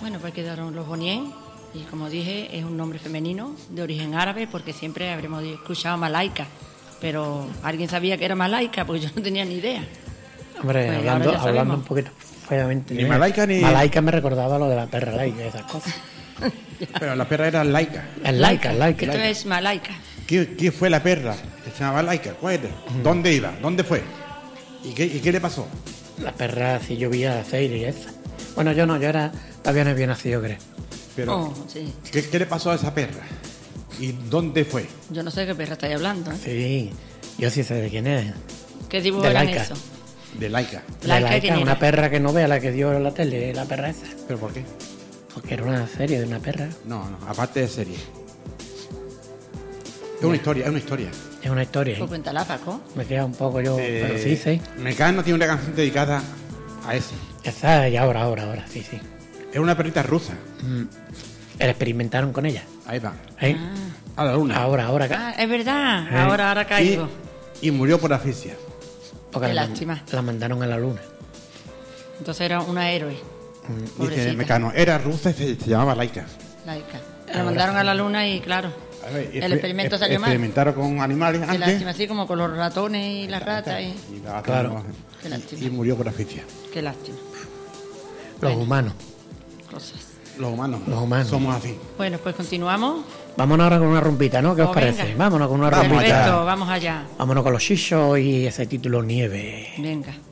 Bueno, pues quedaron los Bonien y como dije es un nombre femenino de origen árabe porque siempre habremos escuchado Malaika, pero ¿alguien sabía que era Malaika? Pues yo no tenía ni idea. Hombre, Pues hablando un poquito feamente. Ni Malaika ni... Malaika me recordaba lo de la perra laica y esas cosas. Pero la perra era Laika. Es laica. Esto es Malaika. ¿Qué fue la perra que se llamaba Laika? ¿Cuál era? ¿Dónde iba? ¿Dónde fue? ¿Y qué le pasó? La perra, si llovía aceite y esa. Bueno, yo todavía no había nacido, creo. Pero, Sí. ¿qué le pasó a esa perra? ¿Y dónde fue? Yo no sé de qué perra estáis hablando, ¿eh? Sí, yo sí sé de quién es. ¿Qué dibujo De era Laika. eso? De Laika. ¿quién Una era? perra que no vea la que dio en la tele, la perra esa. ¿Pero por qué? Porque era una serie de una perra. No, aparte de serie. Es una historia. Es una historia. Pues ¿eh? cuéntala, Paco. Me queda un poco yo, pero sí. Mecano tiene una canción dedicada a ese. Esa y ahora, sí. Es una perrita rusa. Experimentaron con ella. Ahí va. ¿Eh? A la luna. Ahora. Ah, es verdad. Ahora caigo. Y murió por asfixia. Porque Qué la lástima. la mandaron a la luna. Entonces era una héroe. Dice Pobrecita. Mecano, era rusa y se llamaba Laika. Laika. La mandaron a la luna y claro, A ver, el experimento salió mal. Experimentaron con animales Qué antes. lástima, así como con los ratones y las ratas. Claro. Qué lástima. Y murió por asfixia. Qué lástima. Los humanos. Cosas. Los humanos somos así. Bueno, pues continuamos. Vámonos ahora con una rumbita, ¿no? ¿Qué os Oh, parece? venga. Vámonos con una Vamos rumbita. Perfecto, vamos allá. Vámonos con los chichos y ese título Nieve. Venga.